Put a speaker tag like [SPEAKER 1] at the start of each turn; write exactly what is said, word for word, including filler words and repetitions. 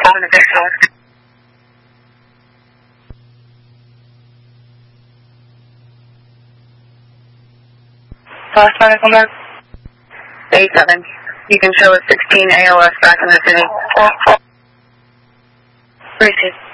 [SPEAKER 1] on the fifth floor. Last medical note? eight seven. You can show us sixteen A O S back in the city. Receive.